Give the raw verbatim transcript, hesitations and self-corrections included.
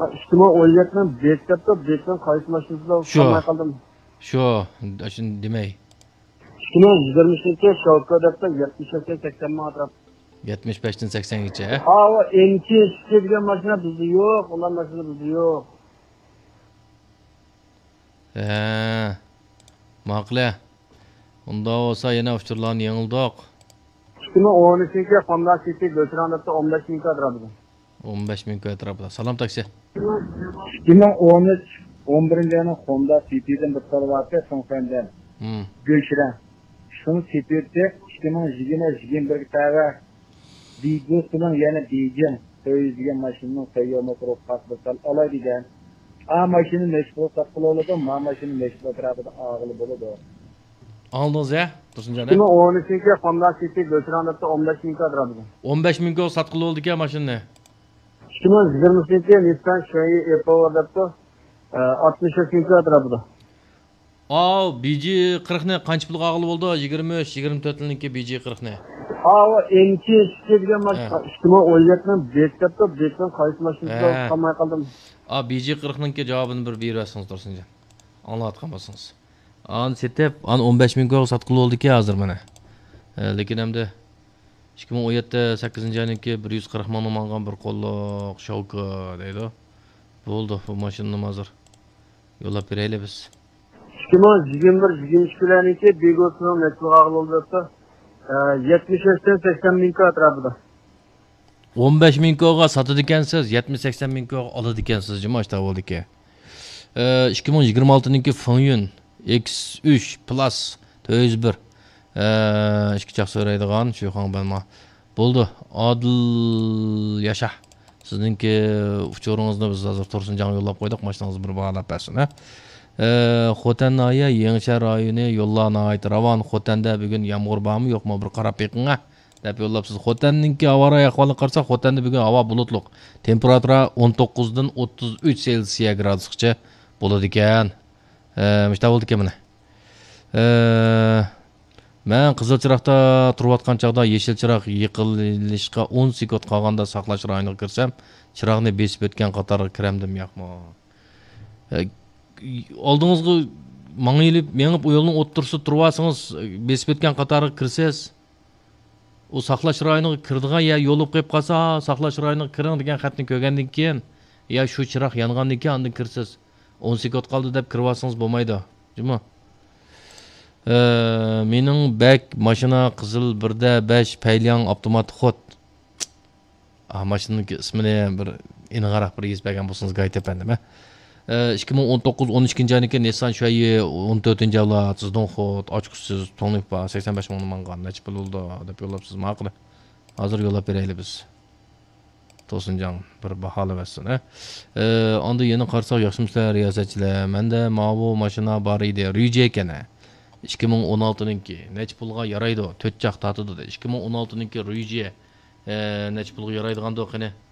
ikki ming o'n yettidan beklabda bekdan qaysi mashinasida qolmay qoldim. Shu, shuni demay. ikki ming yigirma uchinchi Shavkatda yetmish besh sakson ming atraf. yetmish beshdan saksongacha. Ha, o enki degan mashina bizda yo'q, ular mashina bizda yo'q. Ha. Maqla. Unda olsa yana uçurlarni yengildik. ikki ming o'n uchinchi Honda City Götüran'da on besh ming atrafida. on besh ming atrafida. Salom taksi. ikki ming o'n uch o'n birinchi yilning Honda City'den bir tarafı Songfen'den. Hmm. Göçüren. Şunu City'de ikki ming yigirma yigirma bir tarafa videosunun yana diyeceğim. Söyleyeceğim maşının sayıyorma kurup kasbıtsal olay diyeceğim. A maşının meşgul satılı oldu, ma maşının meşgul tarafında ağılı buludu. Aldınız ya? Dursun canım. ikki ming o'n uchinchi Honda City Götüran'da on besh ming atrafida. on besh ming go satqılı oldu ki maşını. ikki ming yigirma uchinchi Nissan Shui Epo'da altmış uch ming atrafida. Aa, B G qirq ne qancha pulga ağılı oldu? yigirma uch yigirma to'rt yilniki B G qirq ne. Ha, o enki degan mashina ikki ming o'n yettidan beklabda bekdan qaysi mashinasida qolmay qoldim. Aa, B G qirq ninki javobini bir berasınız Dursun can. Anlatgan bolsanız. An setep, an on besh ming go satqılı oldu ki hazır mana. E, lekin hamda ikki ming o'n yetti sakkizinchi yilniki bir yuz qirq ming mangan bir qo'lliq Shavka deydi. Bo'ldi, bu mashinani hozir yo'lab beraylik biz. ikki ming yigirma bir yigirma ikki yilniki Begosning network oldi yetmish uchdan sakson ming atrafida. on besh ming go'ga sotadi ekansiz, yetmish sakson ming go'ga oladi ekansiz, jimoshda bo'ldiki. E, ikki ming yigirma oltiniki Fonyun X uch Plus to'rt yuz bir. E, ikki chaq so'raydigan shu xonbanma. Bo'ldi. Adil yasha. Sizningki uchuringizni biz hozir Tursunjon yo'llab qo'ydik, mashinangizni bir bag'alab bersin, ha. E, Xotan noyi Yengshar rayoni yo'llarni ayt Ravon Xotanda bugun yomg'ir bormi yo'qmi bir qarab beqinga deb yo'llabsiz. Xotanninki havo ahvolini qarasak, Xotanda bugun havo bulutliq. Temperatura o'n to'qqizdan o'ttiz uch Selsiya gradusgacha bo'ladi ekan. E, mishta bo'ldi ekan mana. E, men qizil chiroqda turayotgan chaqda yeshil chiroq yiqilishga o'n sekund qolganda saqlash rayoniga kirsam, chiroqni besib o'tgan qatorga kiramdim yo'qmi? E, oldingizga mangilib, mengib yo'lning o'ttirsa turasınız, besib o'tgan qatorga kirsiz, o saqlash rayoniga kirdigan ya yo'lib qo'yib qolsa, saqlash rayoniga kiring degan xatni ko'rgandan keyin, ya shu chiroq yongandan keyin ondan kirsiz. o'n sekund qoldi deb kirvasangiz bo'lmaydi. Juma. E, mening bek mashina qizil birda besh paylion avtomat xot. Ah, mashinaning ismini bir aniqroq bir yozib bo'lsangiz aytapandim, ha. ikki ming o'n to'qqiz o'n ikkinchi yilniki Nissan Shui o'n to'rtinchi avlod sizdan xot ochqusiz tonib ba sakson besh ming mangan necha pul bo'ldi deb yo'llabsiz, ma'qul. Hozir yo'llab beraylik biz. To'sinjon bir baholab bersin, ha. E, onda yana qarsak yaxshimizlar riyosatchilar. Menda mavu mashina bor edi, Ruj ekan. ikki ming o'n oltiniki necha pulga yaraydi? to'rt chaq tatidi. ikki ming o'n oltiniki Ruj e, necha pulga yaraydigandi qani?